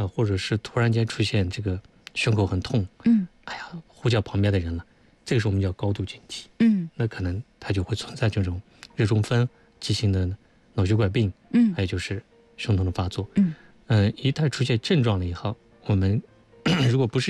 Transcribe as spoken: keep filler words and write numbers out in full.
或者是突然间出现这个胸口很痛， 嗯， 哎呀，呼叫旁边的人了，这个时候我们叫高度警惕， 嗯， 那可能它就会存在这种热中风、急性的脑血管病， 嗯， 还有就是胸痛的发作， 嗯， 嗯、呃，一旦出现症状了以后，我们如果不是